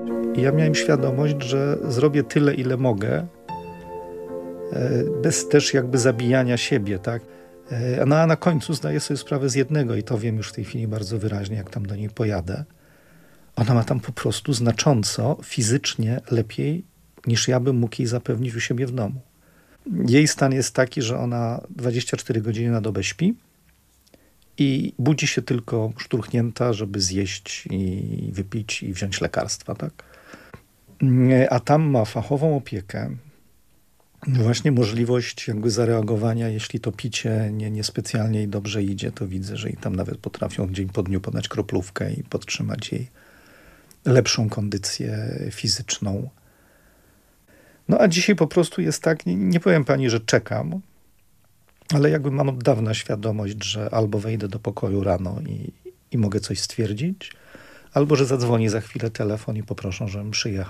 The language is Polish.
I ja miałem świadomość, że zrobię tyle, ile mogę, bez też jakby zabijania siebie, tak? A na końcu zdaję sobie sprawę z jednego i to wiem już w tej chwili bardzo wyraźnie, jak tam do niej pojadę. Ona ma tam po prostu znacząco fizycznie lepiej, niż ja bym mógł jej zapewnić u siebie w domu. Jej stan jest taki, że ona 24 godziny na dobę śpi i budzi się tylko szturchnięta, żeby zjeść i wypić i wziąć lekarstwa, tak? A tam ma fachową opiekę, właśnie możliwość jakby zareagowania, jeśli to picie niespecjalnie i dobrze idzie, to widzę, że i tam nawet potrafią dzień po dniu podać kroplówkę i podtrzymać jej lepszą kondycję fizyczną. No a dzisiaj po prostu jest tak, nie powiem pani, że czekam, ale jakby mam od dawna świadomość, że albo wejdę do pokoju rano i mogę coś stwierdzić, albo że zadzwoni za chwilę telefon i poproszą, żebym przyjechał.